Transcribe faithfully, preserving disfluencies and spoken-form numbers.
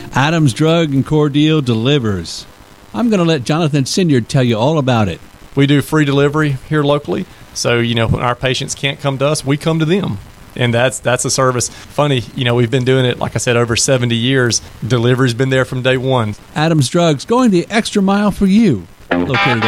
Adams Drug and Cordial delivers. I'm going to let Jonathan Sinyard tell you all about it. We do free delivery here locally. So, you know, when our patients can't come to us, we come to them. And that's that's a service. Funny, you know, we've been doing it, like I said, over seventy years. Delivery's been there from day one. Adams Drugs, going the extra mile for you. Located at